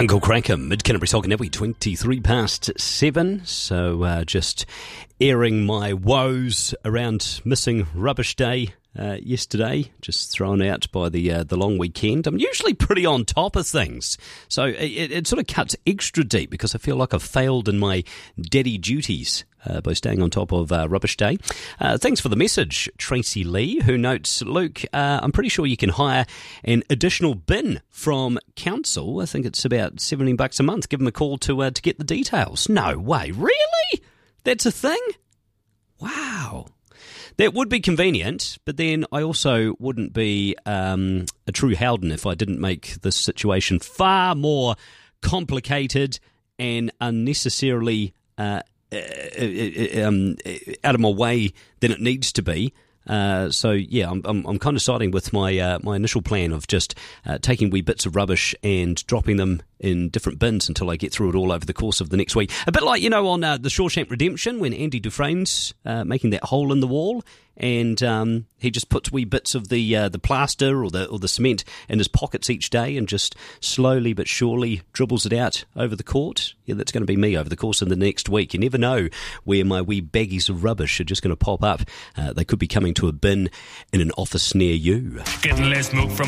Uncle Crackham, Mid-Canterbury Salkanawi, 23 past 7. So just airing my woes around missing Rubbish Day yesterday, just thrown out by the long weekend. I'm usually pretty on top of things, so it sort of cuts extra deep because I feel like I've failed in my daddy duties by staying on top of Rubbish Day. Thanks for the message, Tracy Lee, who notes, Luke, I'm pretty sure you can hire an additional bin from council. I think it's about $17 a month. Give them a call to get the details. No way, really? That's a thing? Wow. That would be convenient, but then I also wouldn't be a true Howden if I didn't make this situation far more complicated and unnecessarily out of my way than it needs to be. So yeah, I'm kind of siding with my my initial plan of just taking wee bits of rubbish and dropping them in different bins until I get through it all over the course of the next week. A bit like, on the Shawshank Redemption when Andy Dufresne's making that hole in the wall, and he just puts wee bits of the plaster or the cement in his pockets each day and just slowly but surely dribbles it out over the court. Yeah, that's going to be me over the course of the next week. You never know where my wee baggies of rubbish are just going to pop up. They could be coming to a bin in an office near you. Getting less milk from